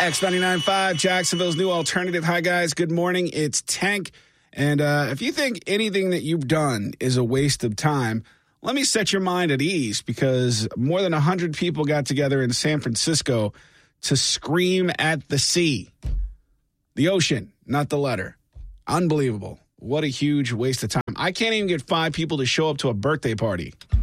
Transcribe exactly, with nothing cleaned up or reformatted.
X ninety-nine point five, Jacksonville's new alternative. Hi, guys. Good morning. It's Tank. And uh, if you think anything that you've done is a waste of time, let me set your mind at ease, because more than one hundred people got together in San Francisco to scream at the sea. The ocean, not the letter. Unbelievable. What a huge waste of time. I can't even get five people to show up to a birthday party.